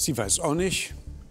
Sie weiß auch nicht.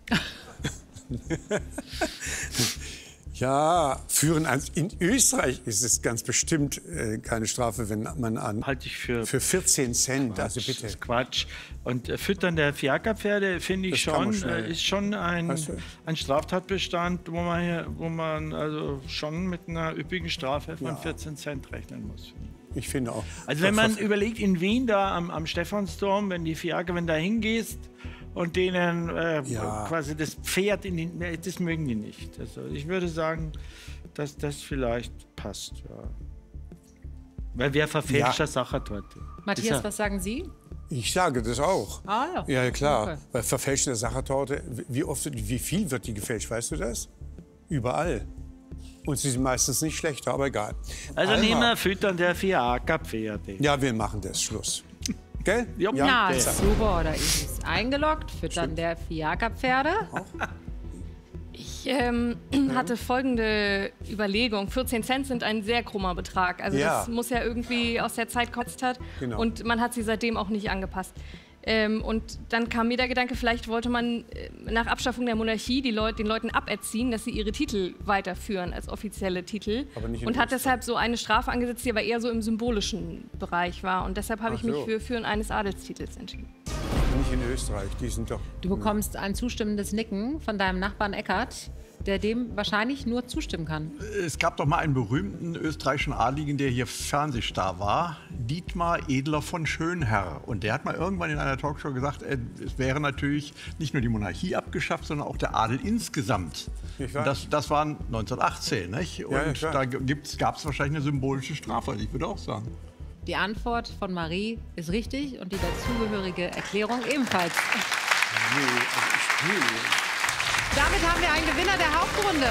Ja, führen in Österreich ist es ganz bestimmt keine Strafe, wenn man an Halte ich für 14 Cent, also bitte. Das ist Quatsch. Und Füttern der Fiakerpferde, finde ich schon, ist schon ein Straftatbestand, wo man also schon mit einer üppigen Strafe von 14 Cent rechnen muss. Ich finde auch. Also wenn man überlegt, in Wien da am Stephansdom, wenn da hingehst und denen quasi das Pferd das mögen die nicht. Also ich würde sagen, dass das vielleicht passt. Ja. Weil wer verfälschter Sachertorte. Matthias, was sagen Sie? Ich sage das auch. Ah ja. Ja, klar. Okay. Bei Verfälschen der Sachertorte, wie viel wird die gefälscht, weißt du das? Überall. Und sie sind meistens nicht schlechter, aber egal. Also nehmen wir Füttern der Fiakerpferde. Ja, wir machen das. Schluss. Gell? Ja, Na, okay. super, da ist es eingeloggt. Füttern der Fiakerpferde. Ich hatte folgende Überlegung. 14 Cent sind ein sehr krummer Betrag. Also das muss ja irgendwie aus der Zeit gekostet hat. Genau. Und man hat sie seitdem auch nicht angepasst. Und dann kam mir der Gedanke, vielleicht wollte man nach Abschaffung der Monarchie den Leuten aberziehen, dass sie ihre Titel weiterführen als offizielle Titel. Aber nicht in und hat Österreich. deshalb so eine Strafe angesetzt, die aber eher so im symbolischen Bereich war. Und deshalb habe ich mich für Führen eines Adelstitels entschieden. Nicht in Österreich, die sind doch... Du bekommst ein zustimmendes Nicken von deinem Nachbarn Eckart, der dem wahrscheinlich nur zustimmen kann. Es gab doch mal einen berühmten österreichischen Adligen, der hier Fernsehstar war, Dietmar Edler von Schönherr. Und der hat mal irgendwann in einer Talkshow gesagt, es wäre natürlich nicht nur die Monarchie abgeschafft, sondern auch der Adel insgesamt. Und das war 1918, nicht? Und da gab es wahrscheinlich eine symbolische Strafe, also ich würde auch sagen. Die Antwort von Marie ist richtig und die dazugehörige Erklärung ebenfalls. Damit haben wir einen Gewinner der Hauptrunde.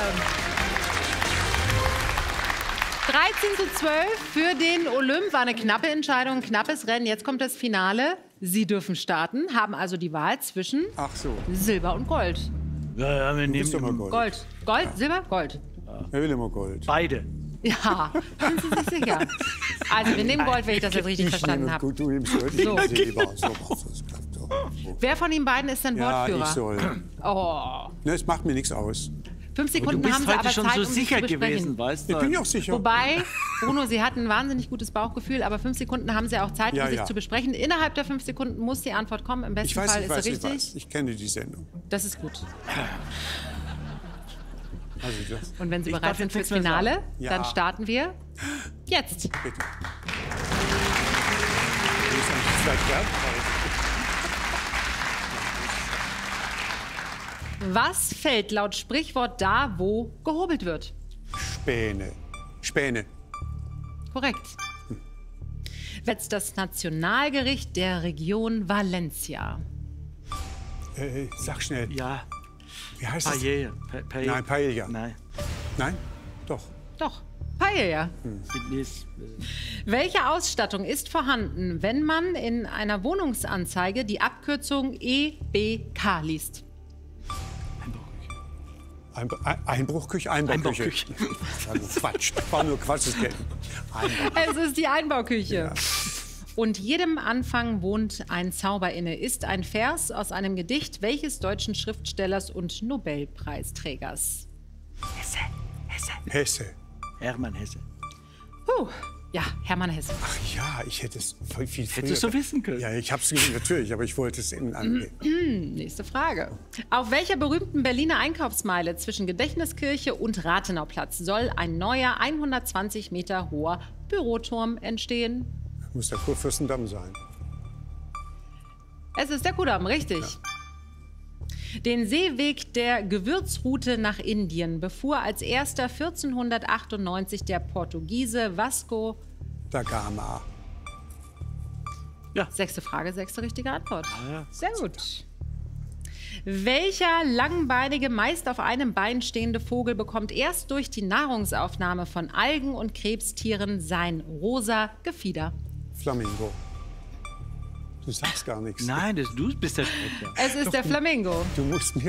13:12 für den Olymp. War eine knappe Entscheidung, ein knappes Rennen. Jetzt kommt das Finale. Sie dürfen starten, haben also die Wahl zwischen Silber und Gold. Ja, wir nehmen doch mal Gold. Gold. Gold, Silber, Gold. Er will immer Gold. beide. Ja, sind Sie sich sicher? Also wir nehmen Gold, wenn ich das jetzt richtig verstanden habe. Gut, du nimmst Gold. So. Das klappt doch. Wer von Ihnen beiden ist denn Ja, Wortführer? ich soll. Oh. Ne, es macht mir nichts aus. 5 Du Sekunden bist haben Sie heute aber schon Zeit, so um sich sicher zu besprechen. gewesen, weißt du? Ich bin ja auch sicher. Wobei, Bruno, Sie hatten ein wahnsinnig gutes Bauchgefühl, aber 5 Sekunden haben Sie auch Zeit, um sich zu besprechen. Innerhalb der 5 Sekunden muss die Antwort kommen. Im besten Fall ist sie richtig. Ich kenne die Sendung. Das ist gut. Also das. Und wenn Sie Ich bereit darf sind jetzt fürs nichts mehr Finale, sagen. dann starten wir jetzt. Bitte. Du bist eigentlich vielleicht wert. Was fällt laut Sprichwort da, wo gehobelt wird? Späne. Späne. Korrekt. Wetzt das Nationalgericht der Region Valencia? Sag schnell. Ja, Wie heißt das? Paella. Nein, Paella. Nein. Nein? Doch. Doch, Paella. Welche Ausstattung ist vorhanden, wenn man in einer Wohnungsanzeige die Abkürzung EBK liest? Einbruchküche? Einbauküche. Das war nur Quatsch. War nur Quatsch. Das kennt Es ist die Einbauküche. Ja. Und jedem Anfang wohnt ein Zauber inne, ist ein Vers aus einem Gedicht welches deutschen Schriftstellers und Nobelpreisträgers? Hesse. Hermann Hesse. Ja, Hermann Hesse. Ach ja, ich hätte es viel früher... Hättest du wissen können. Ja, ich habe es natürlich, aber ich wollte es Ihnen angehen. Nächste Frage. Auf welcher berühmten Berliner Einkaufsmeile zwischen Gedächtniskirche und Rathenauplatz soll ein neuer 120 Meter hoher Büroturm entstehen? Muss der Kurfürstendamm sein. Es ist der Kudamm, richtig. Ja. Den Seeweg der Gewürzroute nach Indien befuhr als erster 1498 der Portugiese Vasco da Gama. Ja. 6. Frage, 6. richtige Antwort. Ja. Sehr gut. Welcher langbeinige, meist auf einem Bein stehende Vogel bekommt erst durch die Nahrungsaufnahme von Algen und Krebstieren sein rosa Gefieder? Flamingo. Du sagst gar nichts. Nein, du bist der Sprecher. Es ist der Flamingo. Du musst mir